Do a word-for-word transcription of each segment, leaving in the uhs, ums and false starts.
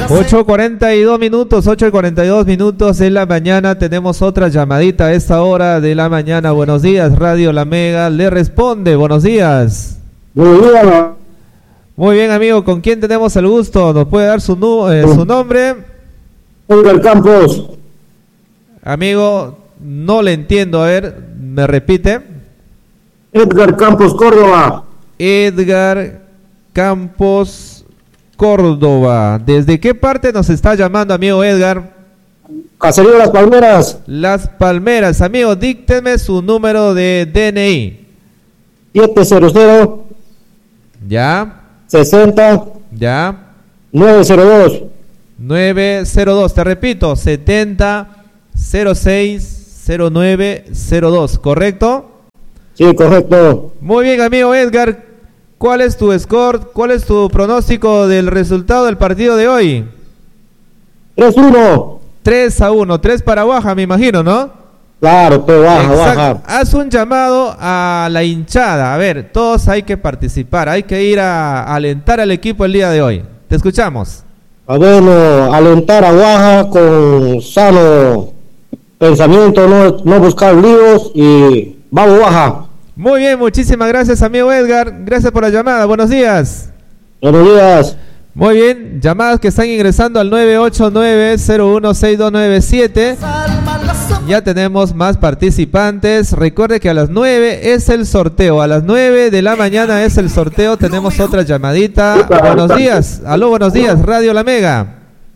ocho cuarenta y dos minutos, ocho cuarenta y dos minutos de la mañana. Tenemos otra llamadita a esta hora de la mañana. Buenos días, Radio La Mega. Le responde, buenos días. Muy bien. Muy bien, amigo. ¿Con quién tenemos el gusto? ¿Nos puede dar su, nu eh, su nombre? Edgar Campos. Amigo, no le entiendo. A ver, ¿me repite? Edgar Campos, Córdoba. Edgar Campos, Córdoba. ¿Desde qué parte nos está llamando, amigo Edgar? Caserío Las Palmeras. Las Palmeras. Amigo, dícteme su número de D N I. siete cero cero. Ya. sesenta. Ya. nueve cero dos. nueve cero dos. Te repito, setenta cero seis cero nueve cero dos. ¿Correcto? Sí, correcto. Muy bien, amigo Edgar. ¿Cuál es tu score? ¿Cuál es tu pronóstico del resultado del partido de hoy? tres uno. tres a uno. tres para Baja, me imagino, ¿no? Claro, te baja, Exacto. baja. Haz un llamado a la hinchada. A ver, todos hay que participar. Hay que ir a, a alentar al equipo el día de hoy. Te escuchamos. A ver, no, alentar a Baja con sano pensamiento, no, no buscar líos y vamos Baja. Muy bien, muchísimas gracias, amigo Edgar. Gracias por la llamada. Buenos días. Buenos días. Muy bien, llamadas que están ingresando al nueve ocho nueve cero uno seis dos nueve siete. Ya tenemos más participantes. Recuerde que a las nueve es el sorteo. A las nueve de la mañana es el sorteo. Tenemos otra llamadita. Buenos días. Aló, buenos días. Radio La Mega.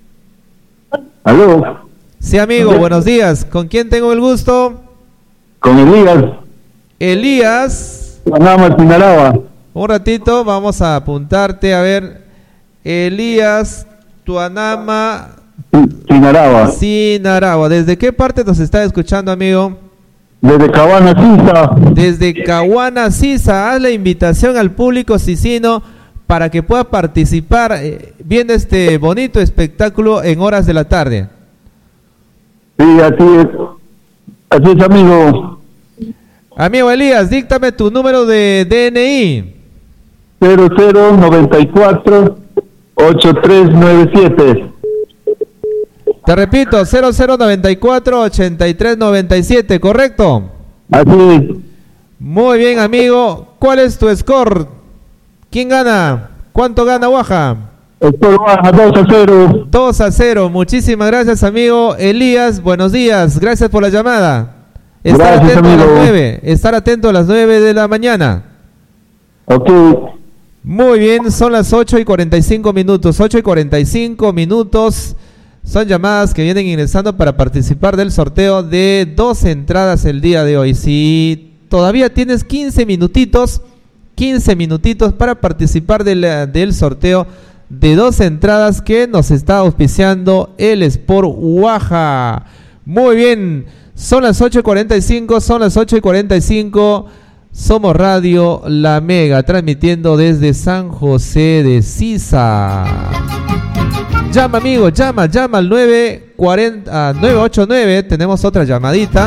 Aló. Sí, amigo, buenos días. ¿Con quién tengo el gusto? Con Elías. Elías. Panamá, Sinaraba. Un ratito, vamos a apuntarte. A ver, Elías, Tuanama, Sinaraba. Sinaraba. ¿Desde qué parte nos está escuchando, amigo? Desde Caguana, Sisa. Desde Caguana, Sisa. Haz la invitación al público sisino para que pueda participar eh, viendo este bonito espectáculo en horas de la tarde. Sí, así es. Así es, amigo. Amigo Elías, díctame tu número de D N I. cero cero noventa y cuatro ochenta y tres noventa y siete. Te repito, cero cero noventa y cuatro ochenta y tres noventa y siete, ¿correcto? Así es. Muy bien, amigo. ¿Cuál es tu score? ¿Quién gana? ¿Cuánto gana Baja? Score Baja dos a cero. dos a cero. Muchísimas gracias, amigo Elías. Buenos días. Gracias por la llamada. Estar Gracias, atento amigo. a las nueve. Estar atento a las nueve de la mañana. Ok. Muy bien, son las ocho y cuarenta y cinco minutos. ocho y cuarenta y cinco minutos. Son llamadas que vienen ingresando para participar del sorteo de dos entradas el día de hoy. Si todavía tienes quince minutitos, quince minutitos para participar del, del sorteo de dos entradas que nos está auspiciando el Sport Baja. Muy bien, son las ocho y cuarenta y cinco, son las ocho y cuarenta y cinco. Somos Radio La Mega, transmitiendo desde San José de Sisa. Llama, amigo, llama, llama al nueve cuarenta, nueve ocho nueve. Tenemos otra llamadita.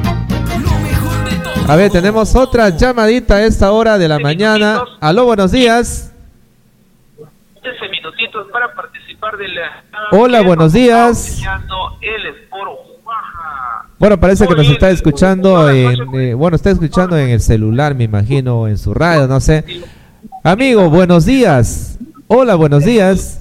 A ver, tenemos otra llamadita a esta hora de la mañana. Aló, buenos días. quince minutitos para participar de la... Hola, buenos días. Bueno, parece que nos está escuchando en, eh, bueno, está escuchando en el celular, me imagino, en su radio, no sé. Amigo, buenos días. Hola, buenos días.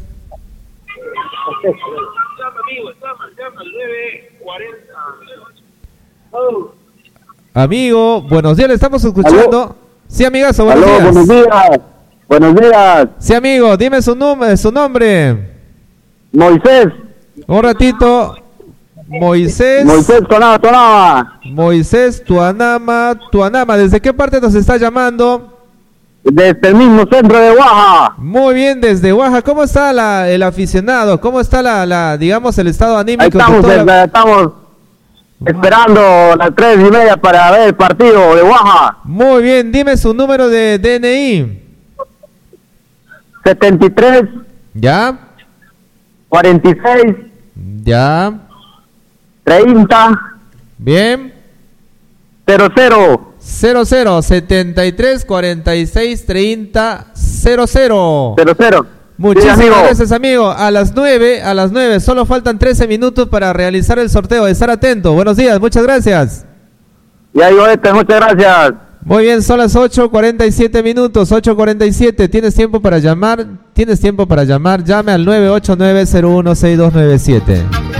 Amigo, buenos días, le estamos escuchando. ¿Aló? Sí, amigazo, buenos Aló, días. buenos días. Buenos días. Sí, amigo, dime su, num su nombre. Moisés. Un ratito. Moisés. Moisés Tonaba, Tonaba. Moisés Tuanama, Tuanama. ¿Desde qué parte nos está llamando? Desde el mismo centro de Baja. Muy bien, desde Oaxaca. ¿Cómo está la, el aficionado? ¿Cómo está la, la, digamos, el estado anímico? Ahí estamos, de toda la... estamos esperando las tres y media para ver el partido de Baja. Muy bien, dime su número de D N I. setenta y tres. ¿Ya? cuarenta y seis. ¿Ya? treinta. Bien. cero cero. cero cero setenta y tres cuarenta y seis treinta cero cero. cero cero. Muchísimas Sí, amigo. gracias, amigo. A las nueve, a las nueve, solo faltan trece minutos para realizar el sorteo. Estar atento. Buenos días, muchas gracias. Ya digo este, muchas gracias. Muy bien, son las ocho cuarenta y siete minutos, ocho cuarenta y siete. ¿Tienes tiempo para llamar? ¿Tienes tiempo para llamar? Llame al nueve ocho nueve cero uno seis dos nueve siete.